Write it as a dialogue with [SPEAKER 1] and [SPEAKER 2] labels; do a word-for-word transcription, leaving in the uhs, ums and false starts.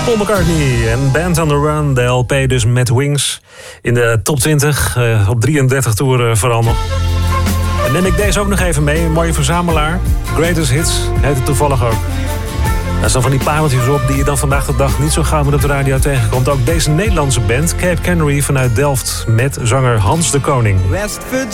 [SPEAKER 1] Paul McCartney en Band on the Run, de L P dus met Wings. In de top twintig, uh, op drieëndertig toeren vooral nog. En neem ik deze ook nog even mee, een mooie verzamelaar. Greatest Hits, heet het toevallig ook. Dat zijn van die pareltjes op die je dan vandaag de dag niet zo gauw meer op de radio tegenkomt. Ook deze Nederlandse band, Cape Canary vanuit Delft, met zanger Hans de Koning.